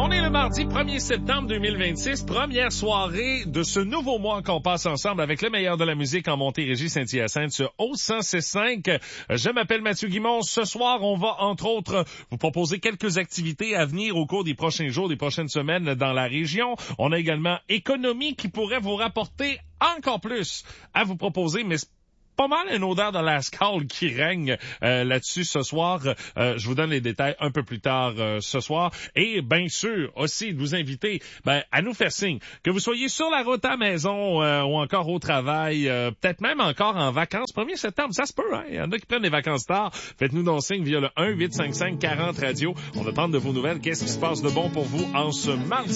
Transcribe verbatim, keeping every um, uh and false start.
On est le mardi premier septembre deux mille vingt-six, première soirée de ce nouveau mois qu'on passe ensemble avec le meilleur de la musique en Montérégie Saint-Hyacinthe sur O cent six cinq. Je m'appelle Mathieu Guimond. Ce soir, on va entre autres vous proposer quelques activités à venir au cours des prochains jours, des prochaines semaines dans la région. On a également économie qui pourrait vous rapporter encore plus à vous proposer, mais pas mal une odeur de l'ascal qui règne euh, là-dessus ce soir. Euh, je vous donne les détails un peu plus tard euh, ce soir. Et bien sûr, aussi, de vous inviter ben, à nous faire signe. Que vous soyez sur la route à la maison euh, ou encore au travail, euh, peut-être même encore en vacances. premier septembre, ça se peut, hein? Il y en a qui prennent des vacances tard. Faites-nous donc signe via le un huit cinq cinq quarante radio. On va prendre de vos nouvelles. Qu'est-ce qui se passe de bon pour vous en ce mardi?